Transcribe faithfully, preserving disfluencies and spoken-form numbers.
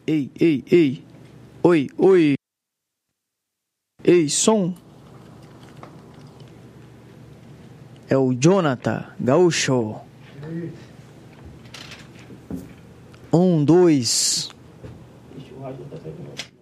Ei, ei, ei. Oi, oi. Ei, som. É o Jonathan Gaúcho. Um, dois. Ixi, o rádio tá saindo.